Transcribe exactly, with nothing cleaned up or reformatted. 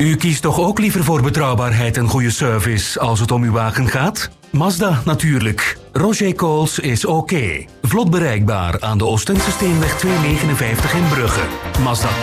U kiest toch ook liever voor betrouwbaarheid en goede service als het om uw wagen gaat? Mazda natuurlijk. Roger Coles is oké. Vlot bereikbaar aan de Oostende Steenweg tweehonderdnegenenvijftig in Brugge. Mazda